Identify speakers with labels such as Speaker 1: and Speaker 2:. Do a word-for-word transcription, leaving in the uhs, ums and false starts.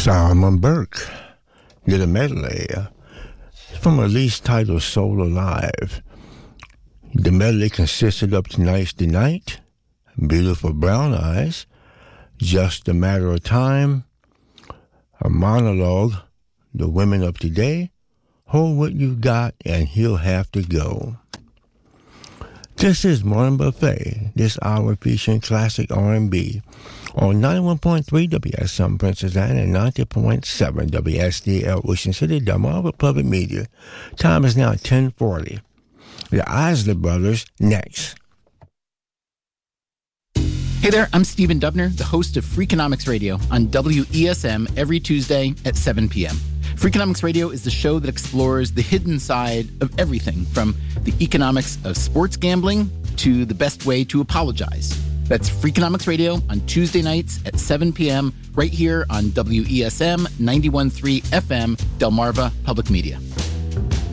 Speaker 1: Solomon Burke did a medley from a release titled Soul Alive. The medley consisted of Tonight's the Night, Beautiful Brown Eyes, Just a Matter of Time, a monologue, The Women of Today, Hold What You Got, and He'll Have to Go. This is Morning Buffet, this hour featuring classic R and B on ninety-one point three W S M Princess Anne and ninety point seven W S D L Ocean City, Delmarva Public Media. Time is now ten forty. The Isley Brothers next.
Speaker 2: Hey there, I'm Stephen Dubner, the host of Freakonomics Radio on W E S M every Tuesday at seven p.m. Freakonomics Radio is the show that explores the hidden side of everything from the economics of sports gambling to the best way to apologize. That's Freakonomics Radio on Tuesday nights at seven p.m. right here on W E S M ninety-one point three F M, Delmarva Public Media.